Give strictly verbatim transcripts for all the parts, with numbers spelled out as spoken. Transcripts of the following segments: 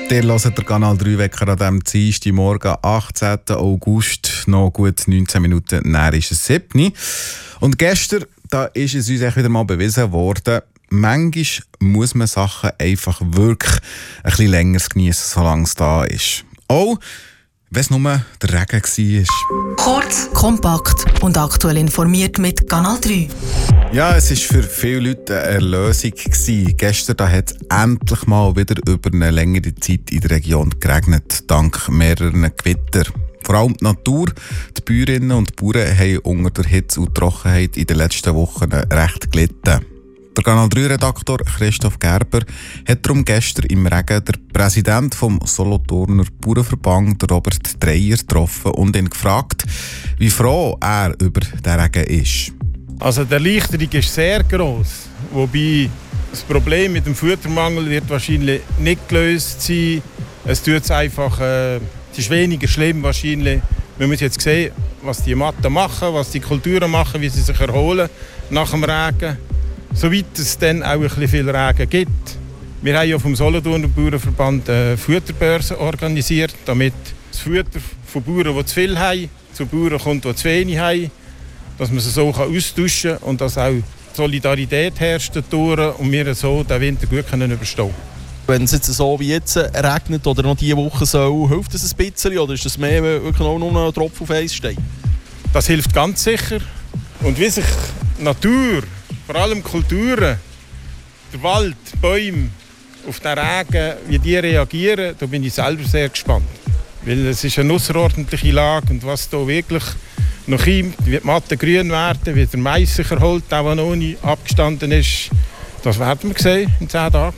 Ihr hört den Kanal drei Wecker an diesem Dienstagmorgen, achtzehnten August, noch gut neunzehn Minuten, näher ist es sieben. Und gestern, da ist es uns wieder mal bewiesen worden, manchmal muss man Sachen einfach wirklich ein bisschen länger genießen, solange es da ist. Auch wenn es nur der Regen war. Kurz, kompakt und aktuell informiert mit Kanal drei. Ja, es war für viele Leute eine Erlösung. Gestern da hat es endlich mal wieder über eine längere Zeit in der Region geregnet, dank mehrerer Gewitter. Vor allem die Natur, die Bäuerinnen und Bauern haben unter der Hitze und Trockenheit in den letzten Wochen recht gelitten. Der Kanal drei Redaktor Christoph Gerber hat darum gestern im Regen den Präsidenten vom Solothurner Bauernverband, Robert Dreyer, getroffen und ihn gefragt, wie froh er über den Regen ist. Also die Erleichterung ist sehr gross, wobei das Problem mit dem Futtermangel wird wahrscheinlich nicht gelöst sein. Es tut es einfach, äh, es ist weniger schlimm wahrscheinlich. Wir müssen jetzt sehen, was die Matten machen, was die Kulturen machen, wie sie sich erholen nach dem Regen. Soweit es dann auch ein bisschen viel Regen gibt. Wir haben ja vom Solothurner Bauernverband eine Futterbörse organisiert, damit das Futter von Bauern, die zu viel haben, zu Bauern kommt, die zu wenig haben, dass man es so austauschen kann und dass auch Solidarität herrscht dadurch und wir so den Winter gut können überstehen können. Wenn es jetzt so wie jetzt regnet oder noch diese Woche so, hilft das ein bisschen oder ist das mehr wirklich auch nur ein Tropfen auf Eis steht? Das hilft ganz sicher. Und wie sich Natur, vor allem Kulturen, der Wald, die Bäume auf den Regen, wie die reagieren, da bin ich selber sehr gespannt. Weil es ist eine außerordentliche Lage und was da wirklich noch kommt, wie die Matten grün werden, wie der Mais sich erholt, auch wenn noch nicht abgestanden ist, das werden wir sehen in zehn Tagen.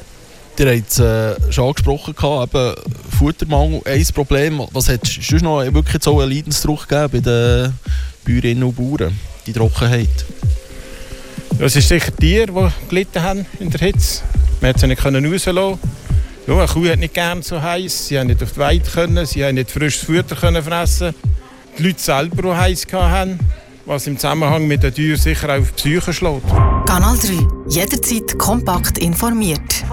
Ihr habt es äh, schon angesprochen, eben Futtermangel, ein Problem. Was hat es sonst noch wirklich so einen Leidensdruck gegeben bei den Bäuerinnen und Bauern, die Trockenheit? Es sind sicher Tiere, die gelitten haben in der Hitze. Man konnte sie nicht rauslassen. Ja, eine Kuh hat nicht gerne so heiß, sie haben nicht auf die Weide können, sie haben nicht frisches Futter können fressen. Die Leute selber, die heiß hatten, was im Zusammenhang mit den Tieren sicher auch auf die Psyche schlägt. Kanal drei, jederzeit kompakt informiert.